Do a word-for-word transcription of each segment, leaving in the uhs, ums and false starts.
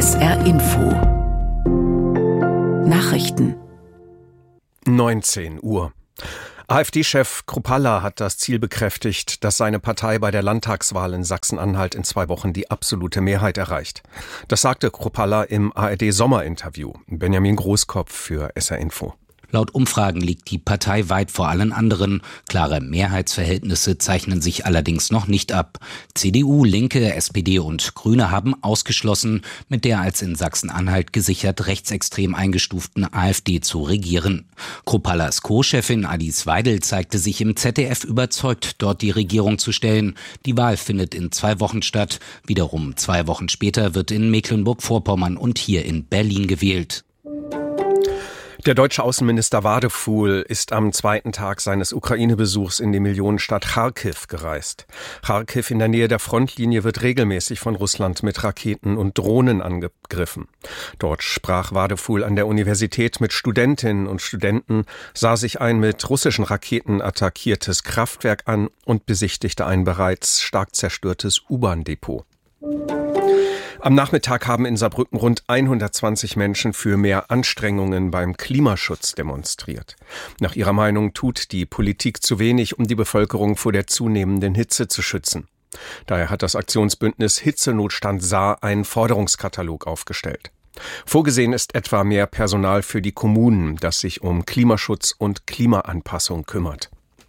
S R Info Nachrichten neunzehn Uhr. AfD-Chef Kruppalla hat das Ziel bekräftigt, dass seine Partei bei der Landtagswahl in Sachsen-Anhalt in zwei Wochen die absolute Mehrheit erreicht. Das sagte Kruppalla im A R D-Sommerinterview. Benjamin Großkopf für S R Info. Laut Umfragen liegt die Partei weit vor allen anderen. Klare Mehrheitsverhältnisse zeichnen sich allerdings noch nicht ab. C D U, Linke, S P D und Grüne haben ausgeschlossen, mit der als in Sachsen-Anhalt gesichert rechtsextrem eingestuften AfD zu regieren. Kruppallas Co-Chefin Alice Weidel zeigte sich im Z D F überzeugt, dort die Regierung zu stellen. Die Wahl findet in zwei Wochen statt. Wiederum zwei Wochen später wird in Mecklenburg-Vorpommern und hier in Berlin gewählt. Der deutsche Außenminister Wadefuhl ist am zweiten Tag seines Ukraine-Besuchs in die Millionenstadt Charkiw gereist. Charkiw in der Nähe der Frontlinie wird regelmäßig von Russland mit Raketen und Drohnen angegriffen. Dort sprach Wadefuhl an der Universität mit Studentinnen und Studenten, sah sich ein mit russischen Raketen attackiertes Kraftwerk an und besichtigte ein bereits stark zerstörtes U-Bahn-Depot. Am Nachmittag haben in Saarbrücken rund hundertzwanzig Menschen für mehr Anstrengungen beim Klimaschutz demonstriert. Nach ihrer Meinung tut die Politik zu wenig, um die Bevölkerung vor der zunehmenden Hitze zu schützen. Daher hat das Aktionsbündnis Hitzenotstand Saar einen Forderungskatalog aufgestellt. Vorgesehen ist etwa mehr Personal für die Kommunen, das sich um Klimaschutz und Klimaanpassung kümmert.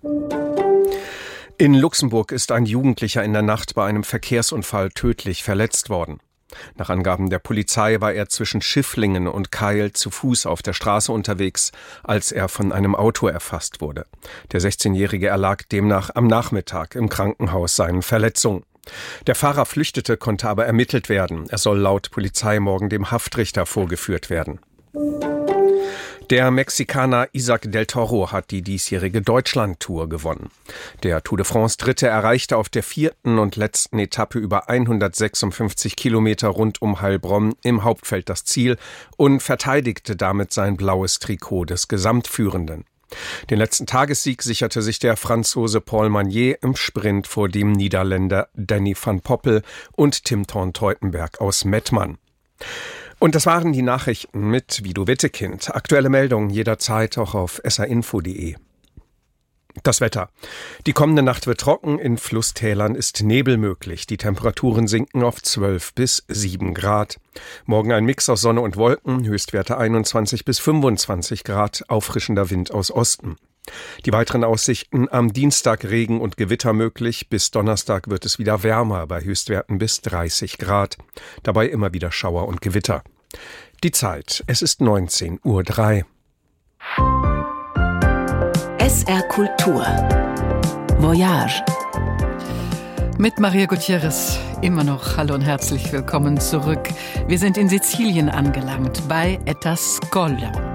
In Luxemburg ist ein Jugendlicher in der Nacht bei einem Verkehrsunfall tödlich verletzt worden. Nach Angaben der Polizei war er zwischen Schifflingen und Keil zu Fuß auf der Straße unterwegs, als er von einem Auto erfasst wurde. Der sechzehnjährige erlag demnach am Nachmittag im Krankenhaus seinen Verletzungen. Der Fahrer flüchtete, konnte aber ermittelt werden. Er soll laut Polizei morgen dem Haftrichter vorgeführt werden. Der Mexikaner Isaac del Toro hat die diesjährige Deutschland-Tour gewonnen. Der Tour de France-Dritte erreichte auf der vierten und letzten Etappe über hundertsechsundfünfzig Kilometer rund um Heilbronn im Hauptfeld das Ziel und verteidigte damit sein blaues Trikot des Gesamtführenden. Den letzten Tagessieg sicherte sich der Franzose Paul Magnier im Sprint vor dem Niederländer Danny van Poppel und Tim Thorn-Teutenberg aus Mettmann. Und das waren die Nachrichten mit Vido Wittekind. Aktuelle Meldungen jederzeit auch auf s r info punkt d e. Das Wetter. Die kommende Nacht wird trocken, in Flusstälern ist Nebel möglich. Die Temperaturen sinken auf zwölf bis sieben Grad. Morgen ein Mix aus Sonne und Wolken, Höchstwerte einundzwanzig bis fünfundzwanzig Grad, auffrischender Wind aus Osten. Die weiteren Aussichten: am Dienstag Regen und Gewitter möglich, bis Donnerstag wird es wieder wärmer, bei Höchstwerten bis dreißig Grad. Dabei immer wieder Schauer und Gewitter. Die Zeit, es ist neunzehn Uhr drei. S R Kultur Voyage mit Maria Gutierrez. Immer noch hallo und herzlich willkommen zurück. Wir sind in Sizilien angelangt, bei Ettascolla.